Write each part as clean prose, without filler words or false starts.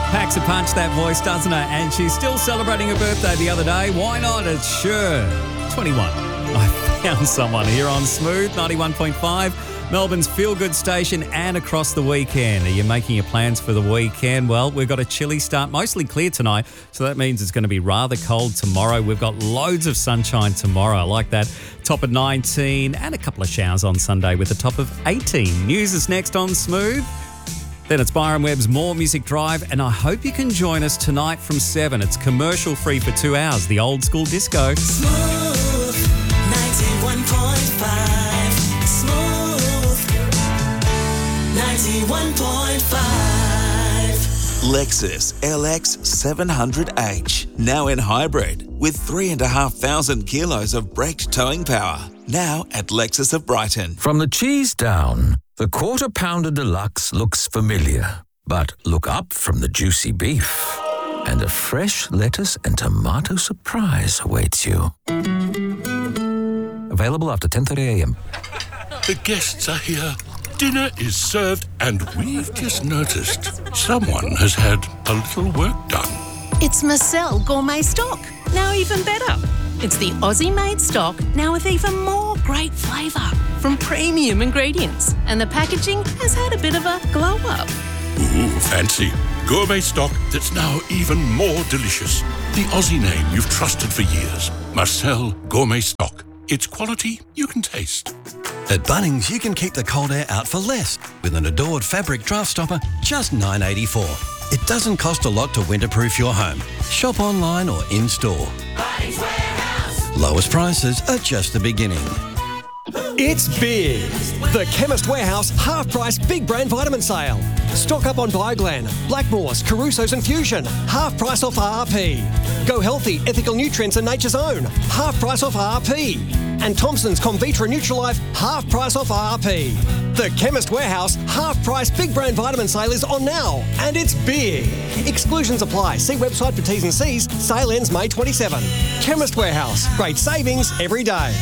Packs a punch, that voice, doesn't it? And she's still celebrating her birthday the other day. Why not? It's sure. 21. I found someone here on Smooth 91.5, Melbourne's feel-good station, and across the weekend. Are you making your plans for the weekend? Well, we've got a chilly start, mostly clear tonight, so that means it's going to be rather cold tomorrow. We've got loads of sunshine tomorrow. I like that. Top of 19 and a couple of showers on Sunday with a top of 18. News is next on Smooth. Then it's Byron Webb's More Music Drive, and I hope you can join us tonight from 7. It's commercial free for 2 hours, the old school disco. Smooth 91.5. Smooth 91.5. Lexus LX 700H, now in hybrid, with 3,500 kilos of braked towing power. Now at Lexus of Brighton. From the cheese down, the Quarter Pounder Deluxe looks familiar. But look up from the juicy beef, and a fresh lettuce and tomato surprise awaits you. Available after 10:30am. The guests are here. Dinner is served, and we've just noticed someone has had a little work done. It's Marcel Gourmet Stock, now even better. It's the Aussie-made stock, now with even more great flavour from premium ingredients. And the packaging has had a bit of a glow-up. Ooh, fancy. Gourmet stock that's now even more delicious. The Aussie name you've trusted for years. Marcel Gourmet Stock. It's quality you can taste. At Bunnings, you can keep the cold air out for less with an Adored fabric draft stopper, just $9.84. It doesn't cost a lot to winterproof your home. Shop online or in-store. Bunnings Warehouse. Lowest prices are just the beginning. It's big. The Chemist Warehouse half-price big brand vitamin sale. Stock up on Bioglan, Blackmores, Caruso's and Fusion. Half price off RRP. Go Healthy, Ethical Nutrients and Nature's Own. Half price off RRP. And Thompson's Comvitra Nutralife, half price off RRP. The Chemist Warehouse half-price big brand vitamin sale is on now, and it's big. Exclusions apply. See website for T's and C's. Sale ends May 27. Chemist Warehouse. Great savings every day.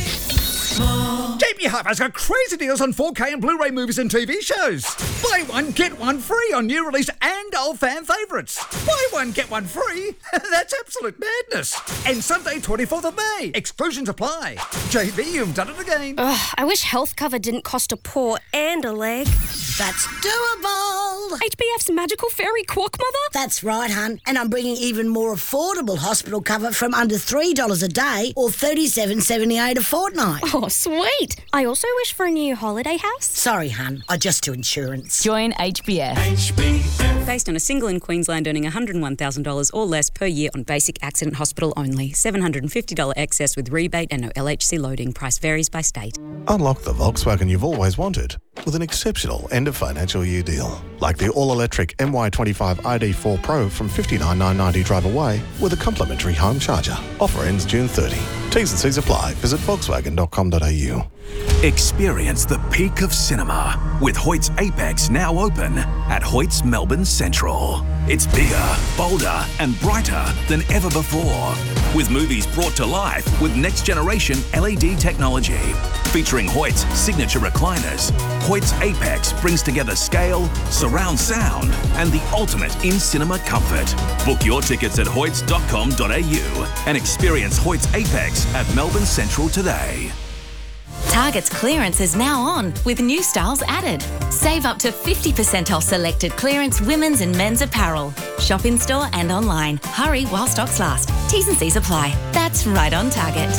JB Hi-Fi's got crazy deals on 4K and Blu-ray movies and TV shows. Buy one, get one free on new release and old fan favourites. Buy one, get one free? That's absolute madness. And Sunday, 24th of May. Exclusions apply. JB, you've done it again. Ugh, I wish health cover didn't cost a paw and a leg. That's doable. HBF's magical fairy quack mother? That's right, hun. And I'm bringing even more affordable hospital cover from under $3 a day or $37.78 a fortnight. Oh, sweet. I also wish for a new holiday house. Sorry, hun. I just do insurance. Join HBF. Based on a single in Queensland earning $101,000 or less per year on basic accident hospital only. $750 excess with rebate and no LHC loading. Price varies by state. Unlock the Volkswagen you've always wanted with an exceptional end of financial year deal. Like the all-electric MY25 ID4 Pro from $59,990 drive away with a complimentary home charger. Offer ends June 30. T's and C's apply. Visit volkswagen.com.au. Experience the peak of cinema with Hoyt's Apex now open at Hoyt's Melbourne Central. It's bigger, bolder and brighter than ever before, with movies brought to life with next-generation LED technology. Featuring Hoyt's signature recliners, Hoyt's Apex brings together scale, surround sound and the ultimate in-cinema comfort. Book your tickets at hoyts.com.au and experience Hoyt's Apex at Melbourne Central today. Target's clearance is now on with new styles added. Save up to 50% off selected clearance women's and men's apparel. Shop in store and online. Hurry while stocks last. T's and C's apply. That's right on Target.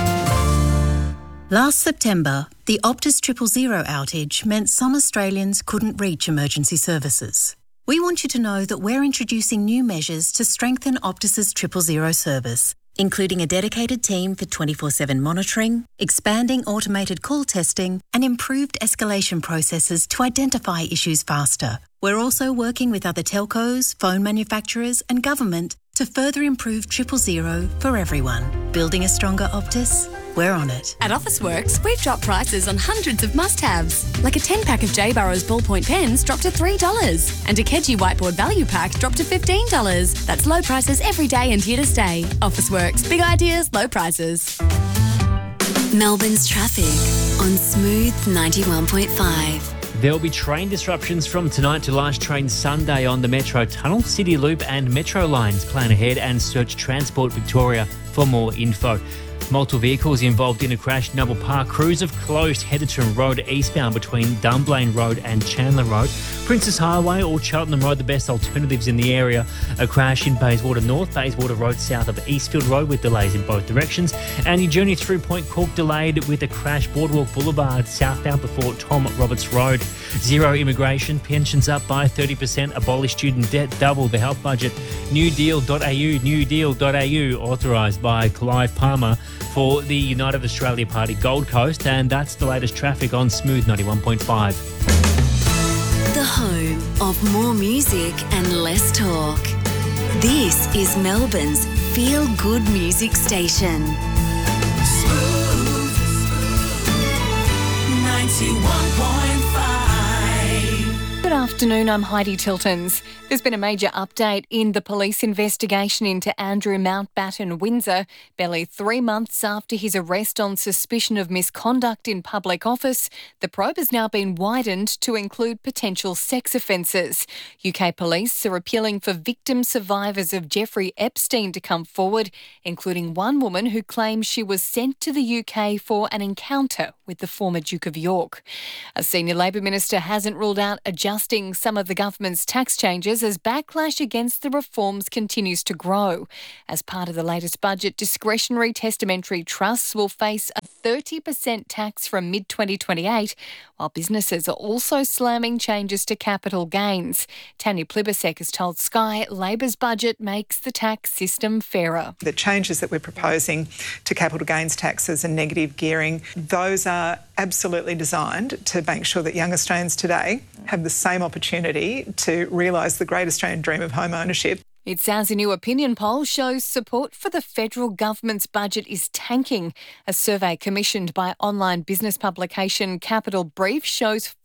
Last September, the Optus 000 outage meant some Australians couldn't reach emergency services. We want you to know that we're introducing new measures to strengthen Optus's 000 service, including a dedicated team for 24/7 monitoring, expanding automated call testing, and improved escalation processes to identify issues faster. We're also working with other telcos, phone manufacturers, and government to further improve 000 for everyone. Building a stronger Optus? We're on it. At Officeworks, we've dropped prices on hundreds of must-haves, like a 10-pack of J. Burrows ballpoint pens dropped to $3, and a Keji whiteboard value pack dropped to $15. That's low prices every day and here to stay. Officeworks, big ideas, low prices. Melbourne's traffic on Smooth 91.5. There will be train disruptions from tonight to last train Sunday on the Metro Tunnel, City Loop and Metro lines. Plan ahead and search Transport Victoria for more info. Multiple vehicles involved in a crash. Noble Park. Crews have closed Heatherton Road eastbound between Dunblane Road and Chandler Road. Princess Highway or Cheltenham Road, the best alternatives in the area. A crash in Bayswater North, Bayswater Road south of Eastfield Road with delays in both directions. And your journey through Point Cook delayed with a crash. Boardwalk Boulevard southbound before Tom Roberts Road. Zero immigration, pensions up by 30%, abolish student debt, double the health budget. Newdeal.au, authorised by Clive Palmer for the United Australia Party Gold Coast, and that's the latest traffic on Smooth 91.5. The home of more music and less talk. This is Melbourne's feel-good music station. Smooth 91.5. Good afternoon, I'm Heidi Tiltons. There's been a major update in the police investigation into Andrew Mountbatten Windsor, barely 3 months after his arrest on suspicion of misconduct in public office. The probe has now been widened to include potential sex offences. UK police are appealing for victim survivors of Jeffrey Epstein to come forward, including one woman who claims she was sent to the UK for an encounter with the former Duke of York. A senior Labor minister hasn't ruled out adjusting some of the government's tax changes as backlash against the reforms continues to grow. As part of the latest budget, discretionary testamentary trusts will face a 30% tax from mid-2028, while businesses are also slamming changes to capital gains. Tanya Plibersek has told Sky Labor's budget makes the tax system fairer. The changes that we're proposing to capital gains taxes and negative gearing, those are absolutely designed to make sure that young Australians today have the same opportunity to realise the great Australian dream of home ownership. It sounds a new opinion poll shows support for the federal government's budget is tanking. A survey commissioned by online business publication Capital Brief shows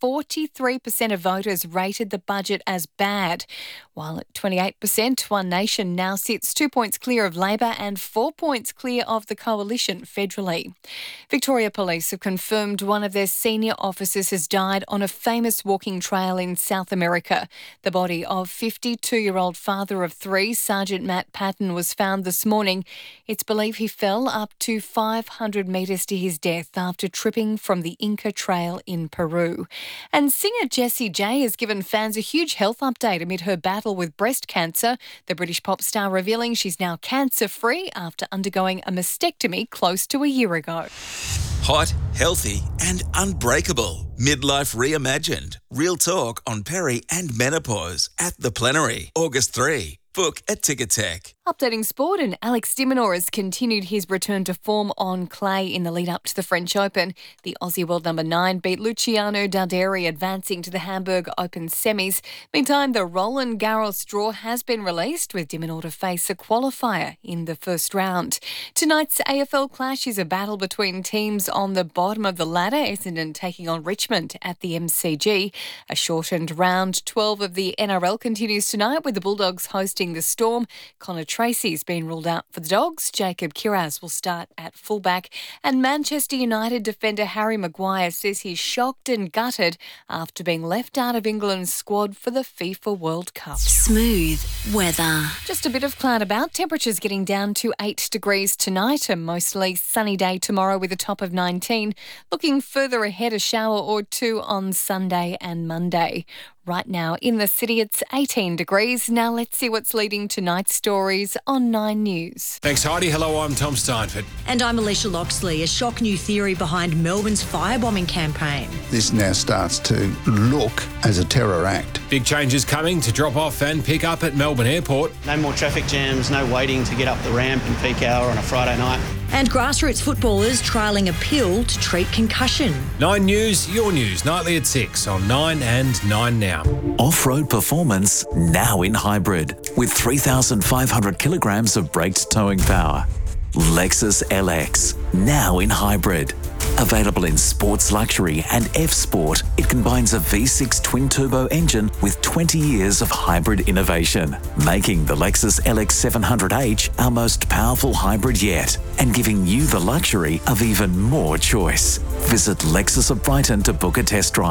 43% of voters rated the budget as bad, while at 28%, One Nation now sits 2 points clear of Labor and 4 points clear of the coalition federally. Victoria Police have confirmed one of their senior officers has died on a famous walking trail in South America. The body of 52-year-old father of 3, Sergeant Matt Patton, was found this morning. It's believed he fell up to 500 metres to his death after tripping from the Inca Trail in Peru. And singer Jessie J has given fans a huge health update amid her battle with breast cancer. The British pop star revealing she's now cancer-free after undergoing a mastectomy close to a year ago. Hot, healthy and unbreakable. Midlife reimagined. Real talk on peri and menopause at The Plenary, August 3. Book at Ticketek. Updating sport, and Alex de Minaur has continued his return to form on clay in the lead-up to the French Open. The Aussie world number 9 beat Luciano Darderi, advancing to the Hamburg Open semis. Meantime, the Roland Garros draw has been released, with de Minaur to face a qualifier in the first round. Tonight's AFL clash is a battle between teams on the bottom of the ladder, Essendon taking on Richmond at the MCG. A shortened round 12 of the NRL continues tonight, with the Bulldogs hosting the Storm. Connor Tracy's been ruled out for the Dogs. Jacob Kiraz will start at fullback. And Manchester United defender Harry Maguire says he's shocked and gutted after being left out of England's squad for the FIFA World Cup. Smooth weather. Just a bit of cloud about. Temperatures getting down to 8 degrees tonight. A mostly sunny day tomorrow with a top of 19. Looking further ahead, a shower or two on Sunday and Monday. Right now in the city, it's 18 degrees. Now let's see what's leading tonight's stories on 9 News. Thanks, Heidi. Hello, I'm Tom Steinford. And I'm Alicia Loxley. A shock new theory behind Melbourne's firebombing campaign. This now starts to look as a terror act. Big changes coming to drop off and pick up at Melbourne Airport. No more traffic jams, no waiting to get up the ramp in peak hour on a Friday night. And grassroots footballers trialling a pill to treat concussion. 9 News, your news, nightly at 6 on 9 and 9 Now. Off-road performance now in hybrid with 3,500 kilograms of braked towing power. Lexus LX now in hybrid. Available in Sports Luxury and F-Sport, it combines a V6 twin-turbo engine with 20 years of hybrid innovation, making the Lexus LX 700H our most powerful hybrid yet, and giving you the luxury of even more choice. Visit Lexus of Brighton to book a test drive.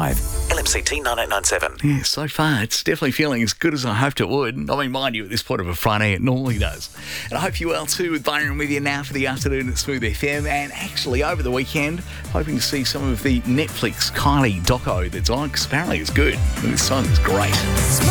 LMCT 9897. Yeah, so far it's definitely feeling as good as I hoped it would. I mean, mind you, at this point of a Friday, it normally does. And I hope you will too, with Byron with you now for the afternoon at Smooth FM. And actually, over the weekend, hoping to see some of the Netflix Kylie doco that's on, because apparently it's good. And this song is great.